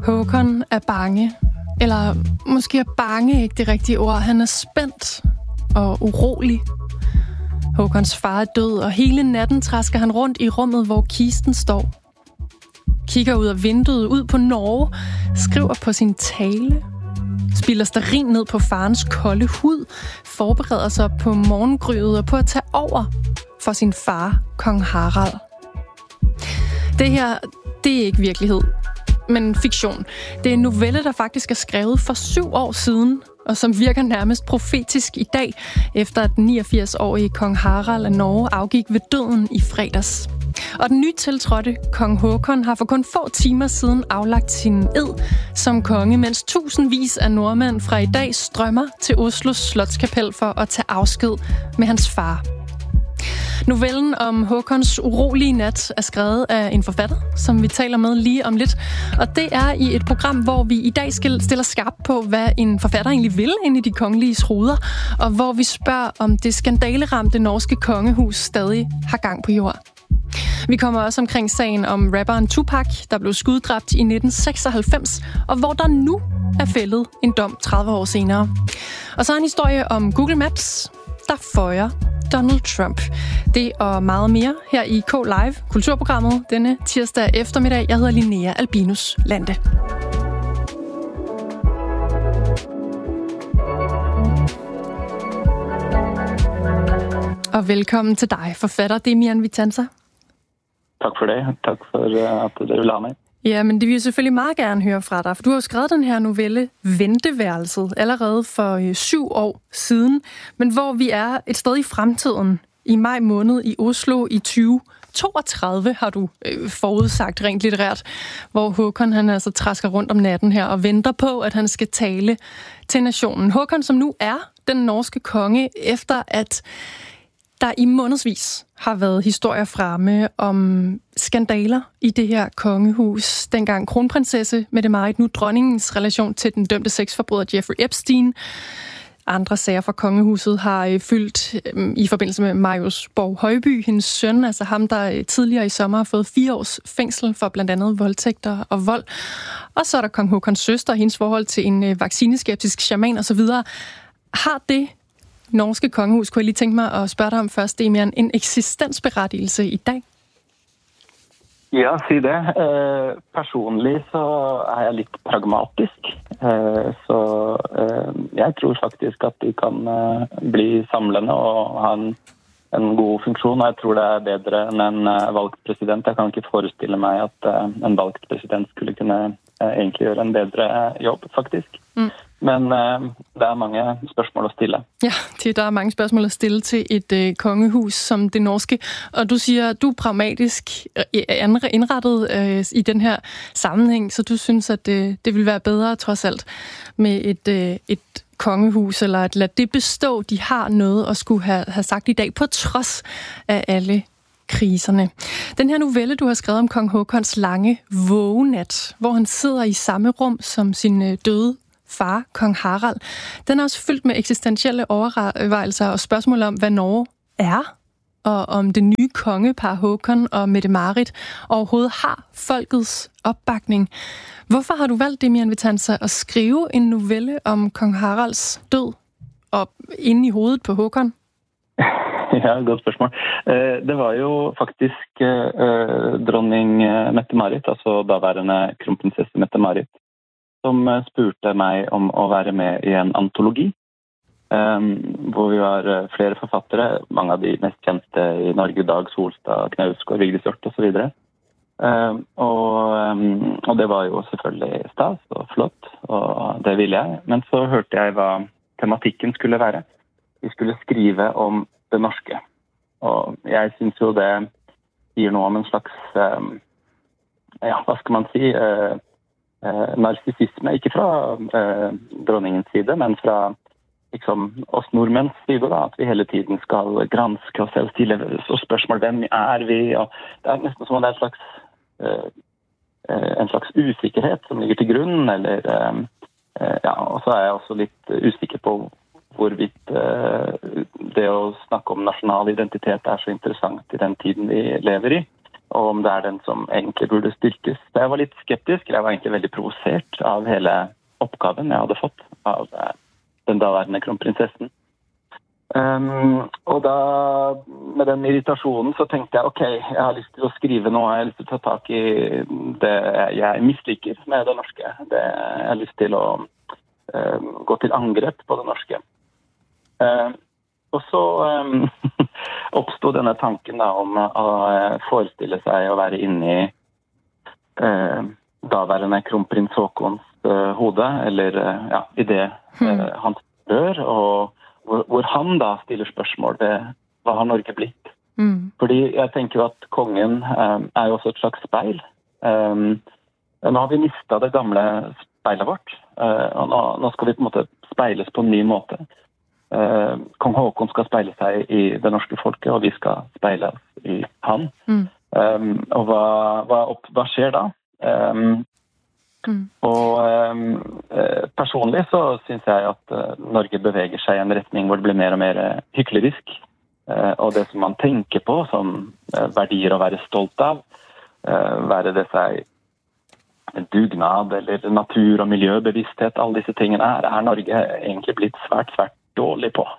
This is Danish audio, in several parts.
Håkon er bange. Eller måske er bange ikke det rigtige ord. Han er spændt og urolig. Håkons far er død, og hele natten trasker han rundt i rummet, hvor kisten står. Kigger ud af vinduet, ud på Norge, skriver på sin tale, spilder stearin ned på farens kolde hud, forbereder sig på morgengryet og på at tage over for sin far, kong Harald. Det her, det er ikke virkelighed, men fiktion. Det er en novelle, der faktisk er skrevet for 7 år siden, og som virker nærmest profetisk i dag, efter at den 89-årige kong Harald af Norge afgik ved døden i fredags. Og den nytiltrådte kong Håkon har for kun få timer siden aflagt sin ed som konge, mens tusindvis af nordmænd fra i dag strømmer til Oslos Slotskapel for at tage afsked med hans far. Novellen om Håkons urolige nat er skrevet af en forfatter, som vi taler med lige om lidt. Og det er i et program, hvor vi i dag stiller skarpt på, hvad en forfatter egentlig vil inde i de kongeliges hoveder, og hvor vi spørger, om det skandaleramte norske kongehus stadig har gang på jord. Vi kommer også omkring sagen om rapperen Tupac, der blev skuddræbt i 1996, og hvor der nu er fældet en dom 30 år senere. Og så en historie om Google Maps, der føjer Donald Trump. Det og meget mere her i K Live, kulturprogrammet, denne tirsdag eftermiddag. Jeg hedder Linnea Albinus Lande. Og velkommen til dig, forfatter Demian Vitanza. Tak for det. Tak for at du vil have mig. Ja, men det vil jeg selvfølgelig meget gerne høre fra dig, for du har jo skrevet den her novelle Venteværelset allerede for 7 år siden, men hvor vi er et sted i fremtiden, i maj måned i Oslo i 2032, har du forudsagt rent litterært, hvor Håkon han altså trasker rundt om natten her og venter på, at han skal tale til nationen. Håkon, som nu er den norske konge, efter at der i månedsvis har været historier fremme om skandaler i det her kongehus. Dengang kronprinsesse Mette-Marit, nu dronningens relation til den dømte sexforbryder Jeffrey Epstein. Andre sager fra kongehuset har fyldt i forbindelse med Marius Borg Højby, hendes søn, altså ham, der tidligere i sommer har fået 4 års fængsel for blandt andet voldtægter og vold. Og så er der kong Håkons søster, hendes forhold til en vaccineskeptisk shaman osv. Har det norske kongehus, kunne jeg lige tænke mig at spørge dig om først, Demian, en eksistensberettigelse i dag? Ja, sig det. Personligt så er jeg lidt pragmatisk. Så jeg tror faktisk, at de kan blive samlende og have en god funktion. Jeg tror det er bedre end en valgt præsident. Jeg kan ikke forestille mig, at en valgt præsident skulle kunne egentlig gøre en bedre jobb, faktisk. Men der er mange spørgsmål at stille. Ja, der er mange spørgsmål at stille til et kongehus som det norske. Og du siger, at du er pragmatisk indrettet i den her sammenhæng, så du synes, at det vil være bedre trods alt med et kongehus, eller at lade det bestå. De har noget at skulle have sagt i dag, på trods af alle kriserne. Den her novelle, du har skrevet om kong Håkons lange vågenat, hvor han sidder i samme rum som sin døde far, kong Harald, den er også fyldt med eksistentielle overvejelser og spørgsmål om, hvad Norge er, og om det nye kongepar Håkon og Mette-Marit overhovedet har folkets opbakning. Hvorfor har du valgt, Demian Vitanza, at skrive en novelle om kong Haralds død og inde i hovedet på Håkon? Ja, godt spørgsmål. Det var jo faktisk dronning Mette-Marit, altså daværende kronprinsesse Mette-Marit, som spurgte mig om at være med i en antologi, hvor vi var flere forfattere, mange af de mest kendte i Norge, Dag Solstad, Knausgård, Vigdis Hjorth og så videre. Og det var jo selvfølgelig stas og flott, og det ville jeg. Men så hørte jeg, hvad tematikken skulle være. Vi skulle skrive om det norske. Og jeg synes jo det giver noe om en slags, ja, hvad skal man sige, narsissisme, ikke fra dronningens side, men fra liksom, oss nordmenns side, da, at vi hele tiden skal granske oss selv, stille og spørsmål, hvem er vi, og det er nesten som om det er en slags usikkerhet som ligger til grunn, eller ja, og så er jeg også litt usikker på hvorvidt det å snakke om nasjonal identitet er så interessant i den tiden vi lever i. og om det den som egentlig burde styrkes. Så jeg var litt skeptisk, jeg var egentlig veldig provosert av hele oppgaven jeg hadde fått av den daværende kronprinsessen. Og da, med den irritasjonen, så tenkte jeg, ok, jeg har lyst til å skrive noe, jeg har lyst til å ta tak i det jeg misliker med det norske. Jeg har lyst til å gå til angrep på det norske. Og så oppstod denne tanken da, om å forestille seg å være inne i daværende kronprins Haakons hode, eller i det hans rør, og hvor han da stiller spørsmål ved hva har Norge blitt. Fordi jeg tenker at kongen jo også et slags speil. Nå har vi mistet det gamle speilet vårt, og nå skal vi på en måte speiles på en ny måte. Kong Haakon skal speile seg i det norske folket, og vi skal speile oss i han. Og hva skjer da? Og personlig så synes jeg at Norge beveger seg i en retning hvor det blir mer og mer hyklerisk. Og det som man tenker på som verdier å være stolt av, være det seg dugnad eller natur- og miljøbevissthet, alle disse tingene Norge egentlig blitt svært, svært dårlig på.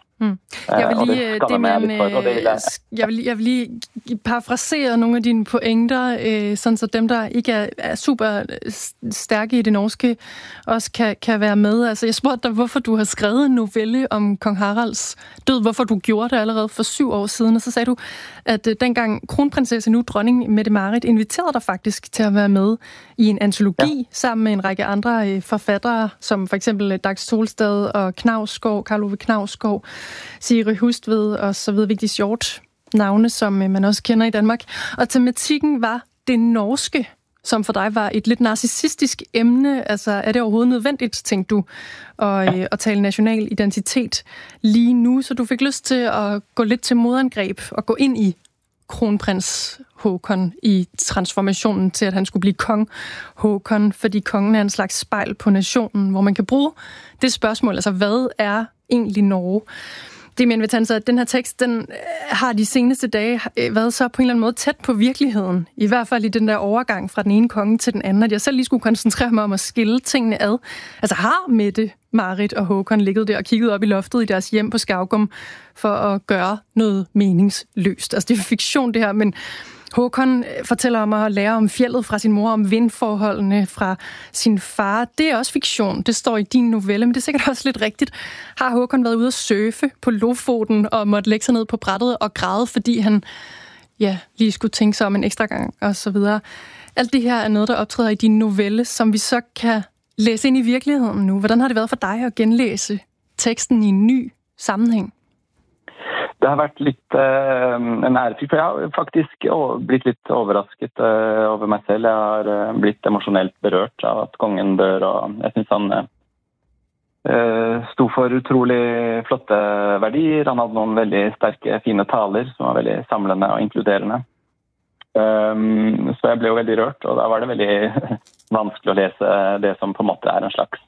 Jeg vil lige parafrasere nogle af dine pointer, sådan så dem, der ikke er super stærke i det norske, også kan være med. Altså, jeg spurgte dig, hvorfor du har skrevet en novelle om kong Haralds død, hvorfor du gjorde det allerede for 7 år siden, og så sagde du, at dengang kronprinsesse, nu dronning Mette-Marit, inviterede dig faktisk til at være med i en antologi sammen med en række andre forfattere, som for eksempel Dag Solstad og Knausgård, Karl Ove Knausgård, Siri Hustved og så videre, Vigdis Hjorth, navne, som man også kender i Danmark. Og tematikken var det norske, som for dig var et lidt narcissistisk emne. Altså, det overhovedet nødvendigt, tænkte du, at tale national identitet lige nu? Så du fik lyst til at gå lidt til modangreb og gå ind i kronprins Haakon i transformationen til, at han skulle blive kong Haakon, fordi kongen en slags spejl på nationen, hvor man kan bruge det spørgsmål, altså hvad egentlig Norge? Det men ved at den her tekst, den har de seneste dage været så på en eller anden måde tæt på virkeligheden. I hvert fald i den der overgang fra den ene konge til den anden, at jeg selv lige skulle koncentrere mig om at skille tingene ad. Altså har Mette-Marit og Haakon ligget der og kigget op i loftet i deres hjem på Skaugum for at gøre noget meningsløst? Altså det fiktion det her, men Haakon fortæller om at lære om fjeldet fra sin mor, om vindforholdene fra sin far. Det også fiktion. Det står i din novelle, men det sikkert også lidt rigtigt. Har Haakon været ude at surfe på Lofoten og måtte lægge sig ned på brættet og græde, fordi han lige skulle tænke sig om en ekstra gang og så videre. Alt det her noget, der optræder i din novelle, som vi så kan læse ind i virkeligheden nu. Hvordan har det været for dig at genlæse teksten i en ny sammenhæng? Det har vært litt en ærefrykt, for jeg har faktisk blitt litt overrasket over meg selv. Jeg har blitt emosjonelt berørt av at kongen dør, og jeg synes han stod for utrolig flotte verdier. Han hadde noen veldig sterke, fine taler som var veldig samlende og inkluderende. Så jeg ble jo veldig rørt, og da var det veldig vanskelig å lese det som på en måte en slags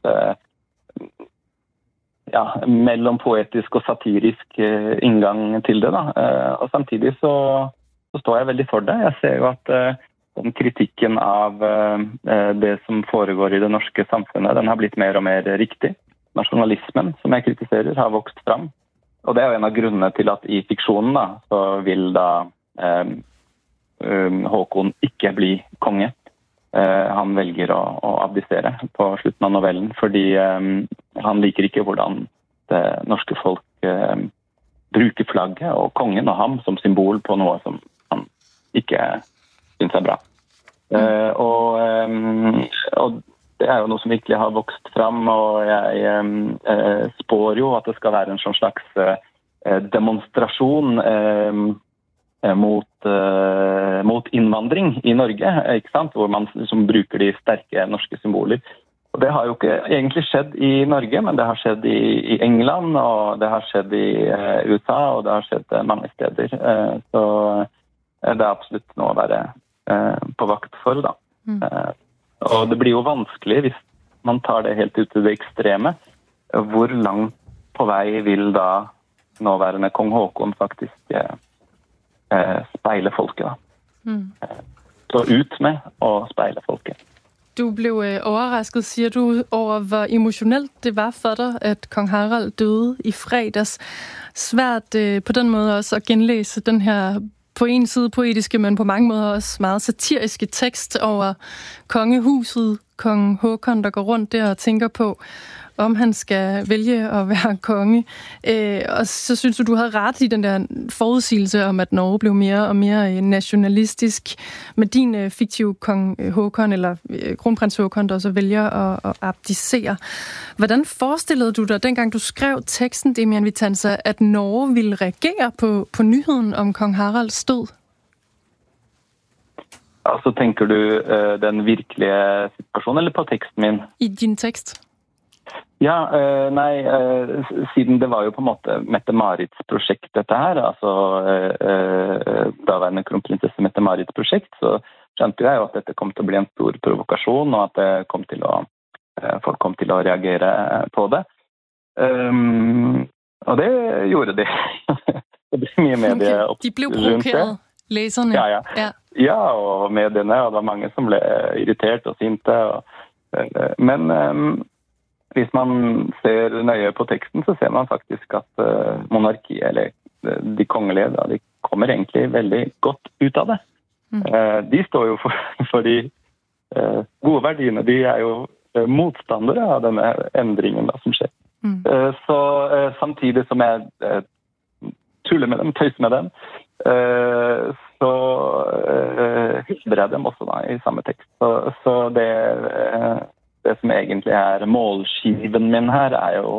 mellom poetisk og satirisk inngang til det da. Og samtidig så står jeg veldig for det. Jeg ser jo at den kritikken av det som foregår i det norske samfunnet, den har blitt mer og mer riktig. Nasjonalismen, som jeg kritiserer, har vokst fram. Og det jo en av grunnene til at i fiksjonen da, så vil da Haakon ikke bli konge. Han velger å abdisere på slutten av novellen, fordi han liker ikke hvordan det norske folk bruker flagget og kongen og ham som symbol på noe som han ikke synes bra. Og det jo noe som virkelig har vokst fram, og jeg spår jo at det skal være en sånn slags demonstrasjon mot innvandring i Norge, ikke sant? Hvor man liksom bruker de sterke norske symboler. Og det har jo ikke egentlig skjedd i Norge, men det har skjedd i England, og det har skjedd i USA, og det har skjedd mange steder. Så det absolutt noe å være på vakt for, da. Og det blir jo vanskelig hvis man tar det helt ut til det ekstreme. Hvor langt på vei vil da nåværende kong Haakon faktisk speile folket da. stå ut med og spejle folket. Du blev overrasket, siger du, over hvor emotionelt det var for dig, at kong Harald døde i fredags. Svært på den måde også at genlæse den her på en side poetiske, men på mange måder også meget satiriske tekst over kongehuset, kong Håkon, der går rundt der og tænker på, om han skal vælge at være konge. Og så synes du havde ret i den der forudsigelse om, at Norge blev mere og mere nationalistisk. Med din fiktive kong Håkon, eller kronprins Håkon, der så vælger at abdicere. Hvordan forestillede du dig, dengang du skrev teksten, Demian Vitanza, at Norge ville reagere på nyheden om kong Haralds død? Altså, tænker du den virkelige situation, eller på teksten min? I din tekst? Ja, siden det var jo på en måte Mette-Marits projekt dette her, altså daværende kronprinsesse Mette-Marits projekt, så skjønte jeg jo at dette kom til å bli en stor provokasjon, og at det kom til folk kom til å reagere på det. Og det gjorde de. Det ble mye medie okay. De blev provokeret, læserne? Ja, og medierne, og det var mange som ble irritert og sinte. Men hvis man ser nøye på teksten, så ser man faktisk at monarkiet, eller de kongelige, de kommer egentlig veldig godt ut av det. De står jo for de gode verdiene. De er jo motstandere av denne endringen som skjer. Så samtidig som jeg tuller med dem, tøyser med dem, så hyller jeg dem også i samme tekst. Så det som egentlig er målskiven min her, er jo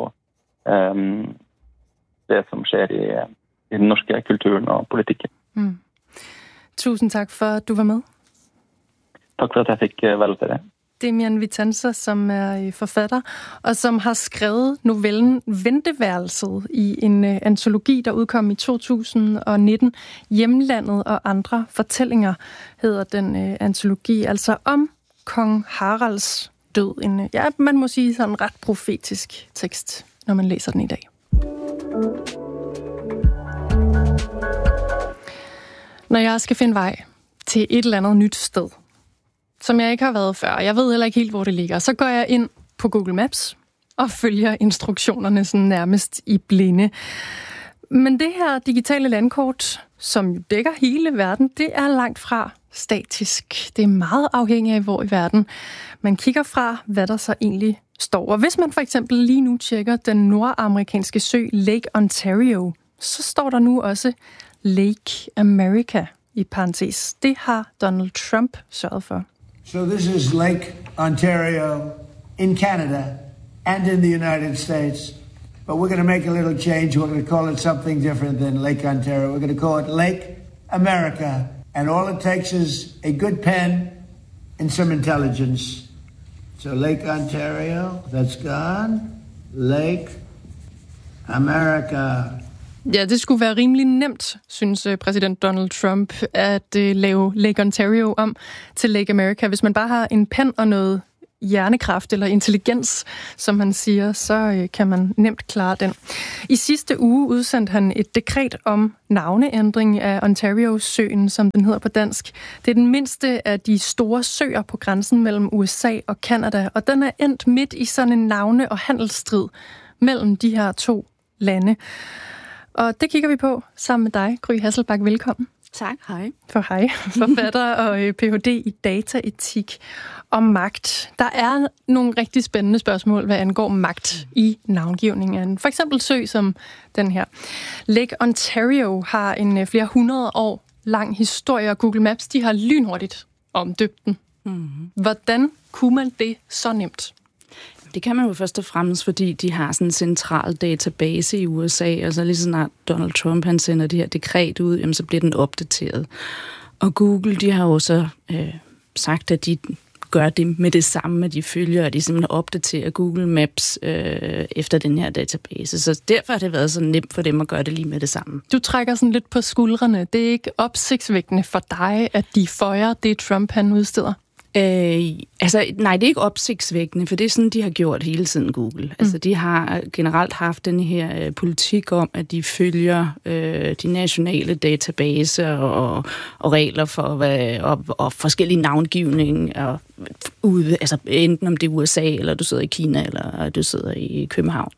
det som skjer i den norske kulturen og politikken. Tusind tak for, at du var med. Tak for, at jeg fikk være til det. Demian Vitanza, som er forfatter, og som har skrevet novellen Venteværelset i en antologi, der udkom i 2019. Hjemlandet og andre fortællinger hedder den antologi, altså om kong Haralds død. Man må sige sådan en ret profetisk tekst, når man læser den i dag. Når jeg skal finde vej til et eller andet nyt sted, som jeg ikke har været før, jeg ved heller ikke helt, hvor det ligger, så går jeg ind på Google Maps og følger instruktionerne sådan nærmest i blinde. Men det her digitale landkort, som jo dækker hele verden, det er langt fra statisk. Det er meget afhængigt af, hvor i verden man kigger fra, hvad der så egentlig står. Og hvis man for eksempel lige nu tjekker den nordamerikanske sø Lake Ontario, så står der nu også Lake America i parentes. Det har Donald Trump sørget for. So this is Lake Ontario in Canada and in the United States. But we're going to make a little change. We're going to call it something different than Lake Ontario. We're going to call it Lake America. And all it takes is a good pen and some intelligence. So Lake Ontario, that's gone. Lake America. Ja, det skulle være rimelig nemt, synes præsident Donald Trump, at lave Lake Ontario om til Lake America. Hvis man bare har en pen og noget hjernekraft eller intelligens, som han siger, så kan man nemt klare den. I sidste uge udsendte han et dekret om navneændring af Ontario-søen, som den hedder på dansk. Det er den mindste af de store søer på grænsen mellem USA og Canada, og den er endt midt i sådan en navne- og handelsstrid mellem de her to lande. Og det kigger vi på sammen med dig, Gry Hasselbak. Velkommen. Tak, hej. Hej, forfatter og Ph.D. i dataetik og magt. Der er nogle rigtig spændende spørgsmål, hvad angår magt i navngivningen. For eksempel sø som den her. Lake Ontario har en flere 100 år lang historie, og Google Maps de har lynhurtigt omdøbt den. Hvordan kunne man det så nemt? Det kan man jo først og fremmest, fordi de har sådan en central database i USA, og så lige snart Donald Trump han sender det her dekret ud, jamen, så bliver den opdateret. Og Google, de har jo så sagt, at de gør det med det samme, at de følger, og de simpelthen opdaterer Google Maps efter den her database. Så derfor har det været så nemt for dem at gøre det lige med det samme. Du trækker sådan lidt på skuldrene. Det er ikke opsigtsvækkende for dig, at de føjer det, Trump han udsteder? Nej, det er ikke opsigtsvækkende, for det er sådan, de har gjort hele tiden, Google. Altså, de har generelt haft den her politik om, at de følger de nationale databaser og regler for og forskellige navngivning og altså enten om det er USA, eller du sidder i Kina, eller du sidder i København,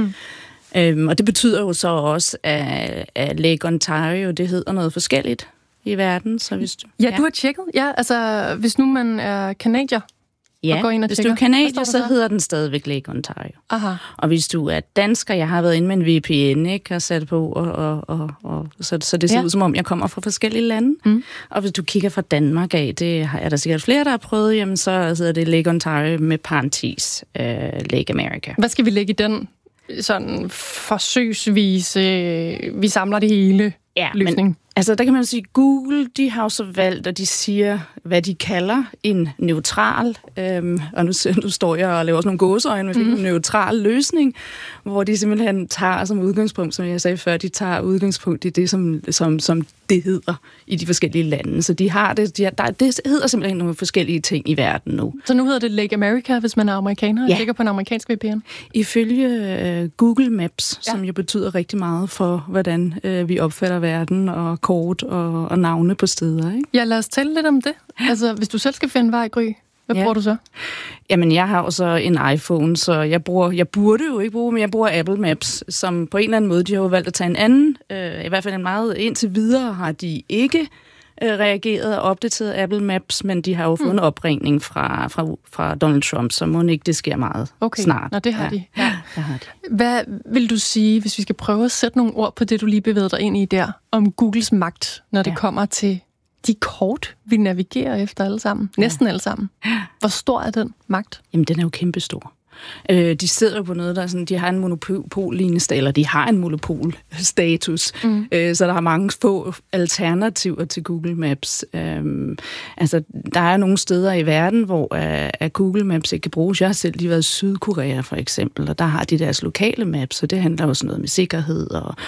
ikke? Og det betyder jo så også, at Lake Ontario, det hedder noget forskelligt i verden, så hvis du... Ja, du har tjekket. Ja, altså, hvis nu man er canadier og går ind og hvis tjekker. du er canadier, så hedder den stadigvæk Lake Ontario. Aha. Og hvis du er dansker, jeg har været inde med en VPN, ikke, og sat på, og så det ser ud som om, jeg kommer fra forskellige lande. Og hvis du kigger fra Danmark af, det er der sikkert flere, der har prøvet, jamen så hedder det Lake Ontario med parentes Lake America. Hvad skal vi lægge i den sådan forsøgsvis, vi samler det hele løsning? Men, altså der kan man sige, Google, de har jo så valgt, og de siger, hvad de kalder en neutral, og nu står jeg og laver også nogle gåseøjne, med en neutral løsning, hvor de simpelthen tager som udgangspunkt, som jeg sagde før, de tager udgangspunkt i det, som det hedder i de forskellige lande. Så de har det, det hedder simpelthen nogle forskellige ting i verden nu. Så nu hedder det Lake America, hvis man er amerikaner og kigger på en amerikansk VPN? Ifølge Google Maps, som jo betyder rigtig meget for, hvordan vi opfatter verden, og kort og navne på steder, ikke? Ja, lad os tale lidt om det. Altså, hvis du selv skal finde vej, Gry, hvad bruger du så? Jamen, jeg har jo så en iPhone, så jeg burde jo ikke bruge, men jeg bruger Apple Maps, som på en eller anden måde, de har jo valgt at tage en anden, i hvert fald en meget indtil videre har de ikke reageret og opdateret Apple Maps, men de har jo fået en opringning fra Donald Trump, så må ikke det sker meget snart. Nå, det har de. Ja, det har de. Hvad vil du sige, hvis vi skal prøve at sætte nogle ord på det, du lige bevægede dig ind i der, om Googles magt, når det kommer til de kort, vi navigerer efter alle sammen? Næsten alle sammen. Hvor stor er den magt? Jamen, den er jo kæmpestor. De sidder på noget, der er sådan, de har en monopollignende, eller de har en monopolstatus, så der er mange få alternativer til Google Maps. Altså, der er nogle steder i verden, hvor Google Maps ikke kan bruges. Jeg har selv lige været i Sydkorea, for eksempel, og der har de deres lokale maps, og det handler også noget med sikkerhed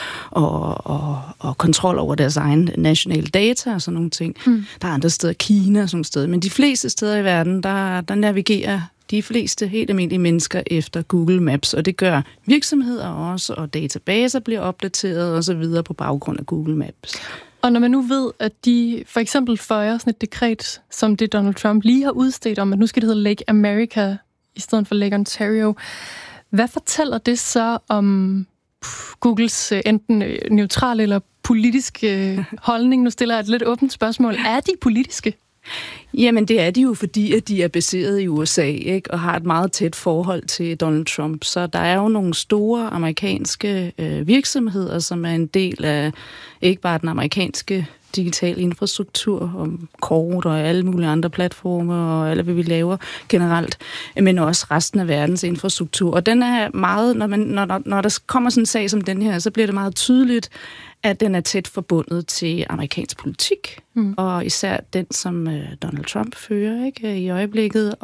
og kontrol over deres egen nationale data og sådan nogle ting. Der er andre steder, Kina og sådan nogle steder, men de fleste steder i verden, der navigerer de fleste helt almindelige mennesker efter Google Maps, og det gør virksomheder også, og databaser bliver opdateret og så videre på baggrund af Google Maps. Og når man nu ved, at de for eksempel føjer sådan et dekret, som det Donald Trump lige har udstedt om, at nu skal det hedde Lake America i stedet for Lake Ontario, hvad fortæller det så om Googles enten neutrale eller politiske holdning? Nu stiller jeg et lidt åbent spørgsmål. Er de politiske? Jamen, det er de jo, fordi at de er baseret i USA, ikke, og har et meget tæt forhold til Donald Trump. Så der er jo nogle store amerikanske virksomheder, som er en del af ikke bare den amerikanske digitale infrastruktur, og kort og alle mulige andre platformer, og alt, hvad vi laver generelt, men også resten af verdens infrastruktur. Og den er meget, når der kommer sådan en sag som den her, så bliver det meget tydeligt, at den er tæt forbundet til amerikansk politik, og især den, som Donald Trump fører, ikke, i øjeblikket,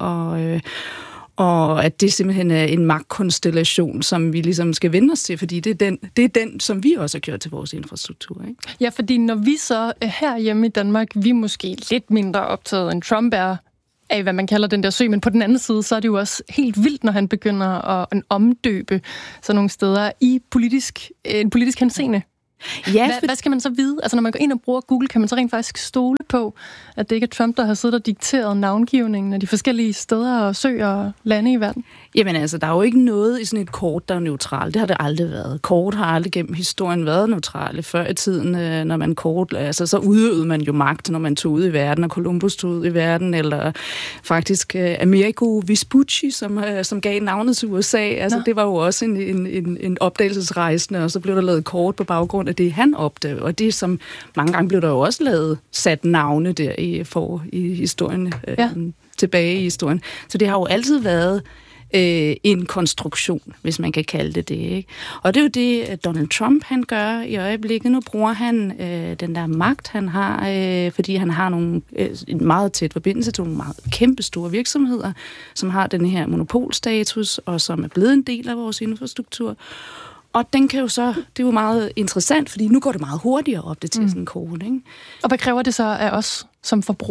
og at det simpelthen er en magtkonstellation, som vi ligesom skal vende os til, fordi det er den, som vi også har gjort til vores infrastruktur, ikke? Ja, fordi når vi så herhjemme i Danmark, vi er måske lidt mindre optaget end Trump er af, hvad man kalder den der sø, men på den anden side, så er det jo også helt vildt, når han begynder at omdøbe sådan nogle steder i en politisk henseende. Ja, hvad skal man så vide? Altså, når man går ind og bruger Google, kan man så rent faktisk stole på, at det ikke er Trump, der har siddet og dikteret navngivningen af de forskellige steder og søer og lande i verden? Jamen altså, der er jo ikke noget i sådan et kort, der er neutralt. Det har det aldrig været. Kort har aldrig gennem historien været neutrale. Før i tiden, når man så udøvede man jo magt, når man tog ud i verden, og Columbus tog ud i verden, eller faktisk Amerigo Vespucci, som gav navnet til USA. Altså, det var jo også en opdagelsesrejsende, og så blev der lavet kort på baggrund af det, han opdagede. Og det, som mange gange blev der jo også sat navne der i historien, tilbage i historien. Så det har jo altid været en konstruktion, hvis man kan kalde det det, ikke? Og det er jo det, Donald Trump han gør i øjeblikket. Nu bruger han den der magt, han har, fordi han har en meget tæt forbindelse til nogle meget kæmpe store virksomheder, som har den her monopolstatus, og som er blevet en del af vores infrastruktur. Og den kan jo så, det er jo meget interessant, fordi nu går det meget hurtigere op det til sådan en kode, ikke? Og hvad kræver det så af os som forbrugere?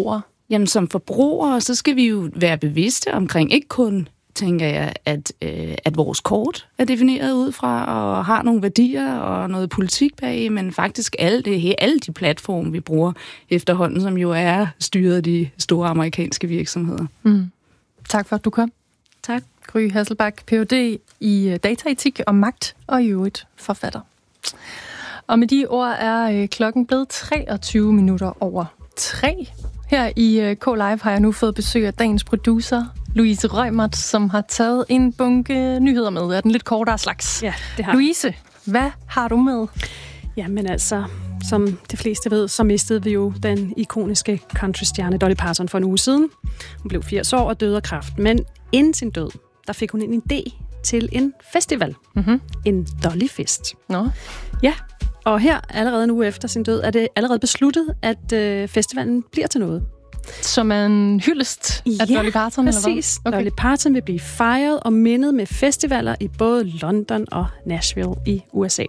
Jamen, som forbrugere, så skal vi jo være bevidste omkring, ikke kun, tænker jeg, at vores kort er defineret ud fra og har nogle værdier og noget politik bag, men faktisk alle de platforme, vi bruger efterhånden, som jo er styret af de store amerikanske virksomheder. Mm. Tak for, at du kom. Tak. Gry Hasselbach, Ph.D. i dataetik og magt, og i øvrigt forfatter. Og med de ord er klokken blevet 23 minutter over 3. Her i K-Live har jeg nu fået besøg af dagens producer, Louise Reumert, som har taget en bunke nyheder med af den lidt kortere slags. Ja, det har Louise, hvad har du med? Jamen altså, som de fleste ved, så mistede vi jo den ikoniske countrystjerne Dolly Parton for en uge siden. Hun blev 80 år og døde af kræft, men inden sin død, der fik hun en idé til en festival. Mm-hmm. En Dolly-fest. Nå. Ja, og her allerede en uge efter sin død, er det allerede besluttet, at festivalen bliver til noget. Som er en hyldest af Dolly Parton, præcis. Eller hvad? Okay. Dolly Parton vil blive fejret og mindet med festivaler i både London og Nashville i USA.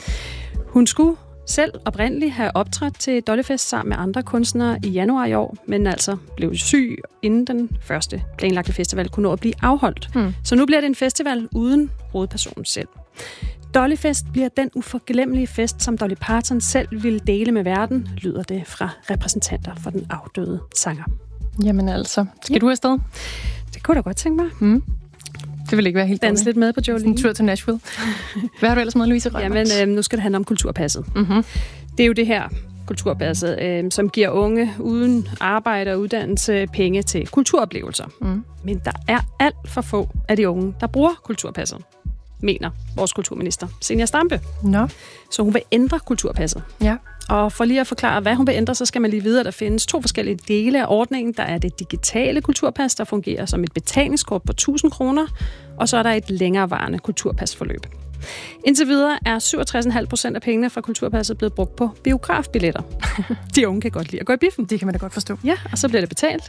Hun skulle selv oprindeligt have optrådt til Dollyfest sammen med andre kunstnere i januar i år, men altså blev syg, inden den første planlagte festival kunne nå at blive afholdt. Så nu bliver det en festival uden hovedpersonen selv. Dollyfest bliver den uforglemmelige fest, som Dolly Parton selv ville dele med verden, lyder det fra repræsentanter for den afdøde sanger. Jamen altså, skal du afsted? Det kunne jeg da godt tænke mig. Det vil ikke være helt Dans lidt med på Jolene. En tur til Nashville. Hvad har du ellers med, Louise Reumert? Jamen, nu skal det handle om kulturpasset. Mm-hmm. Det er jo det her kulturpasset, som giver unge uden arbejde og uddannelse penge til kulturoplevelser. Men der er alt for få af de unge, der bruger kulturpasset, mener vores kulturminister, Zenia Stampe. Nå. Så hun vil ændre kulturpasset. Ja. Og for lige at forklare, hvad hun vil ændre, så skal man lige vide, at der findes 2 forskellige dele af ordningen. Der er det digitale kulturpas, der fungerer som et betalingskort på 1.000 kroner, og så er der et længerevarende kulturpasforløb. Indtil videre er 67,5% af pengene fra kulturpasset blevet brugt på biografbilletter. De unge kan godt lide at gå i biffen. Det kan man da godt forstå. Ja, og så bliver det betalt.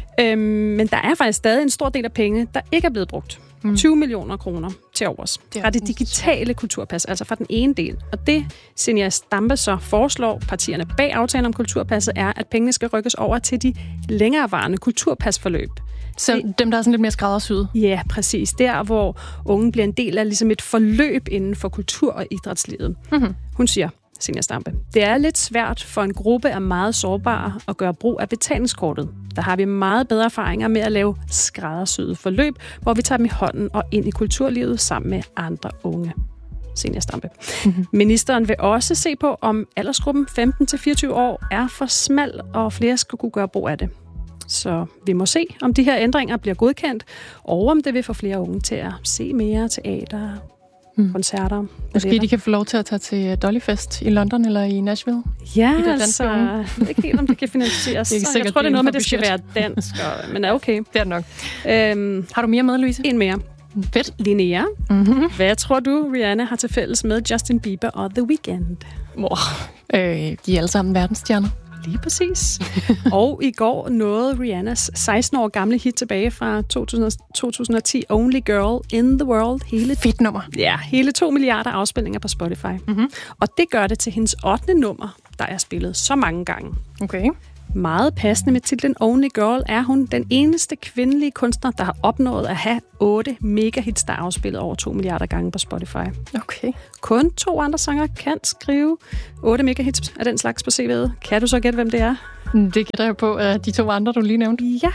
Men der er faktisk stadig en stor del af pengene, der ikke er blevet brugt. 20 millioner kroner til overs. Fra det digitale kulturpas, altså fra den ene del. Og det, Zenia Stampe så foreslår partierne bag aftalen om kulturpasset, er, at pengene skal rykkes over til de længerevarende kulturpasforløb. Så dem, der er sådan lidt mere skræddersyet? Ja, præcis. Der, hvor unge bliver en del af ligesom et forløb inden for kultur- og idrætslivet. Mm-hmm. Hun siger, Zenia Stampe, det er lidt svært for en gruppe af meget sårbare at gøre brug af betalingskortet. Der har vi meget bedre erfaringer med at lave skræddersyede forløb, hvor vi tager dem i hånden og ind i kulturlivet sammen med andre unge. Zenia Stampe. Mm-hmm. Ministeren vil også se på, om aldersgruppen 15-24 år er for smal, og flere skal kunne gøre brug af det. Så vi må se, om de her ændringer bliver godkendt, og om det vil få flere unge til at se mere teater, koncerter. Måske de kan få lov til at tage til Dollyfest i London eller i Nashville? Ja, altså, jeg ved ikke helt, om det kan finansieres. Jeg tror, det er noget med, det skal være dansk, men er okay. Det er nok. Har du mere med, Louise? En mere. Fedt. Linnea, hvad tror du, Rihanna har til fælles med Justin Bieber og The Weeknd? De er alle sammen verdensstjerner. Lige præcis. Og i går nåede Rihannas 16 år gamle hit tilbage fra 2010, Only Girl in the World. Fedt nummer. Ja, hele 2 milliarder afspilninger på Spotify. Mm-hmm. Og det gør det til hendes 8. nummer, der er spillet så mange gange. Okay. Meget passende med titlen Only Girl er hun den eneste kvindelige kunstner, der har opnået at have 8 megahits, der er afspillet over 2 milliarder gange på Spotify. Okay. Kun 2 andre sanger kan skrive 8 megahits af den slags på CV'et. Kan du så gætte, hvem det er? Det gætter jeg på, de 2 andre, du lige nævnte. Ja.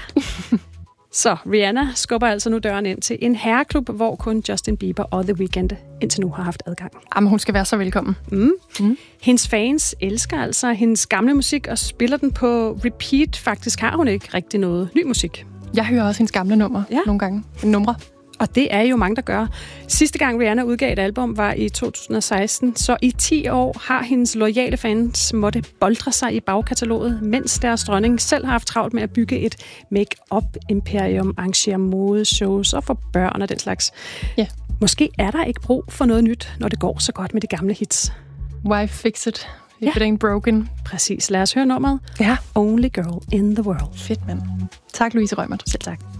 Så Rihanna skubber altså nu døren ind til en herreklub, hvor kun Justin Bieber og The Weeknd indtil nu har haft adgang. Jamen, hun skal være så velkommen. Hendes fans elsker altså hendes gamle musik og spiller den på repeat. Faktisk har hun ikke rigtig noget ny musik. Jeg hører også hendes gamle numre nogle gange. Numre. Og det er jo mange, der gør. Sidste gang Rihanna udgav et album var i 2016, så i 10 år har hendes loyale fans måtte boldre sig i bagkataloget, mens deres dronning selv har haft travlt med at bygge et make-up-imperium, arrangere modeshows og for børn og den slags. Ja. Måske er der ikke brug for noget nyt, når det går så godt med de gamle hits. Why fix it if it ain't broken? Præcis. Lad os høre nummeret. Ja. Only Girl in the World. Fedt, mand. Tak, Louise Reumert. Selv tak.